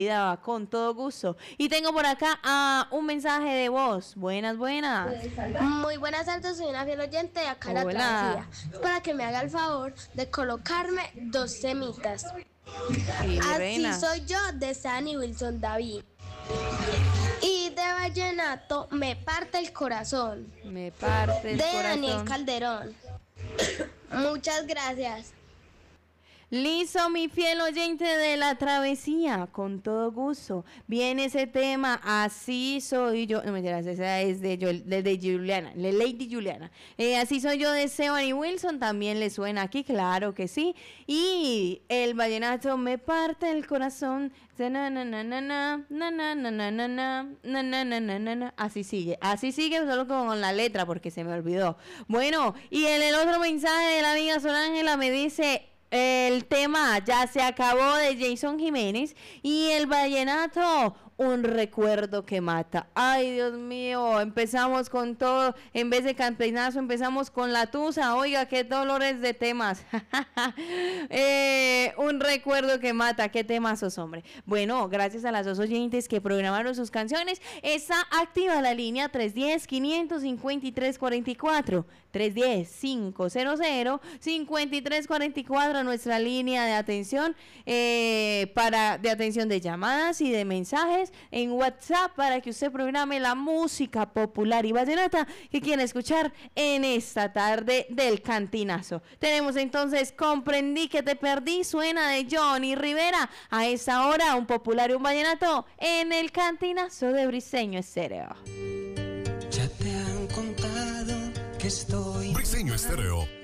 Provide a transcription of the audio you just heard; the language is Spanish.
con todo gusto. Y tengo por acá un mensaje de voz. Buenas. Muy buenas tardes, soy una fiel oyente de acá en La Travesía. Para que me haga el favor de colocarme 2 temitas. Sí, Así reina. soy yo, de Sandy Wilson David. Y de vallenato, Me parte el corazón. Me parte el de corazón. Daniel Calderón. Muchas gracias. Listo, mi fiel oyente de La Travesía, con todo gusto. Viene ese tema, Así soy yo. No, mentiras, esa es de Juliana, de Lady Juliana. Así soy yo de Stephanie Wilson, también le suena aquí, claro que sí. Y el vallenato, Me parte el corazón. Así sigue, solo con la letra porque se me olvidó. Bueno, y en el otro mensaje de la amiga Sol Ángela me dice: el tema Ya se acabó, de Jason Jiménez. Y el vallenato, Un recuerdo que mata. Ay, Dios mío, empezamos con todo. En vez de campanazo, empezamos con la tusa. Oiga, qué dolores de temas. Un recuerdo que mata. Qué temazos, hombre. Bueno, gracias a las 2 oyentes que programaron sus canciones. Está activa la línea 310-553-44. 310-500-5344, nuestra línea de atención, de atención de llamadas y de mensajes en WhatsApp, para que usted programe la música popular y vallenata que quiere escuchar en esta tarde del Cantinazo. Tenemos entonces Comprendí que te perdí, suena de Johnny Rivera. A esta hora, un popular y un vallenato en el Cantinazo de Briseño Estéreo. Ya te han contado que estoy Briseño Estéreo.